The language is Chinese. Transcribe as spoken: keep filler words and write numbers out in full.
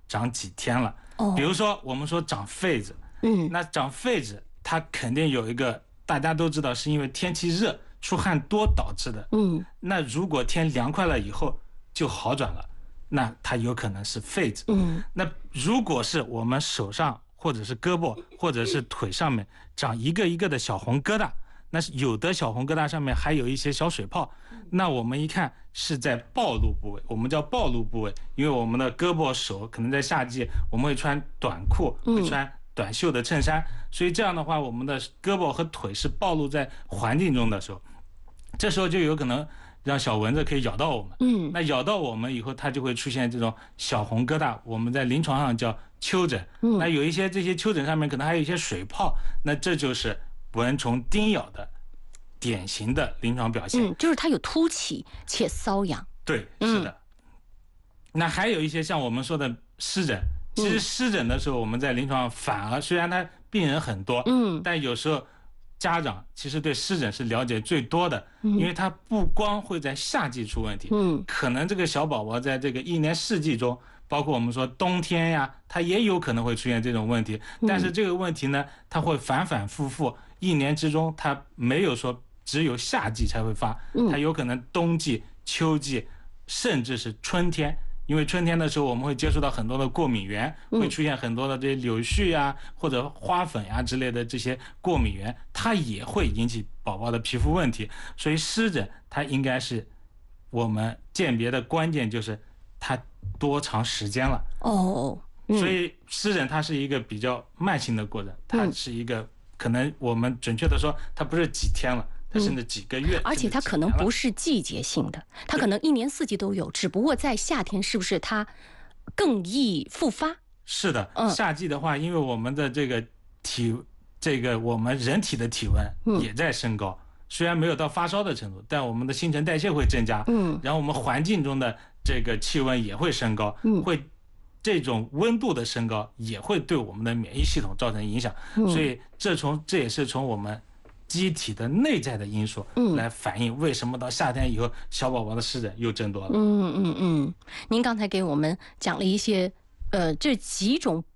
长几天了。 哦， 比如说我们说长痱子， 嗯， 那长痱子它肯定有一个大家都知道，是因为天气热出汗多导致的。 嗯， 那如果天凉快了以后就好转了，那它有可能是痱子。 嗯， 那如果是我们手上或者是胳膊或者是腿上面长一个一个的小红疙瘩，那是有的小红疙瘩上面还有一些小水泡，那我们一看是在暴露部位，我们叫暴露部位，因为我们的胳膊手可能在夏季我们会穿短裤，会穿短袖的衬衫，所以这样的话我们的胳膊和腿是暴露在环境中的时候，这时候就有可能让小蚊子可以咬到我们。 嗯， 那咬到我们以后，它就会出现这种小红疙瘩，我们在临床上叫丘疹。嗯，那有一些这些丘疹上面可能还有一些水泡，那这就是蚊虫叮咬的典型的临床表现。 嗯，就是它有凸起且瘙痒。 对，是的。嗯、那还有一些像我们说的湿疹，其实湿疹的时候，我们在临床上反而虽然它病人很多，嗯，但有时候家长其实对湿疹是了解最多的，因为它不光会在夏季出问题，嗯，可能这个小宝宝在这个一年四季中，包括我们说冬天呀，它也有可能会出现这种问题。但是这个问题呢，它会反反复复，一年之中它没有说只有夏季才会发，它有可能冬季、秋季，甚至是春天。因为春天的时候，我们会接触到很多的过敏源，会出现很多的这些柳絮呀、或者花粉呀之类的这些过敏源，它也会引起宝宝的皮肤问题。所以湿疹它应该是我们鉴别的关键，就是它多长时间了。 哦， 嗯、所以湿疹它是一个比较慢性的过程，它是一个可能我们准确的说，它不是几天了。它甚至几个月、嗯， 而且它可能不是季节性的，它可能一年四季都有，只不过在夏天是不是它更易复发？ 是的，嗯、夏季的话，因为我们的这个体，这个我们人体的体温也在升高，嗯、虽然没有到发烧的程度，但我们的新陈代谢会增加，嗯，然后我们环境中的这个气温也会升高，嗯，会这种温度的升高也会对我们的免疫系统造成影响，嗯、所以这从这也是从我们机体的内在的因素来反映为什么到夏天以后小宝宝的湿疹又增多了。 嗯嗯嗯，您刚才给我们讲了一些呃这几种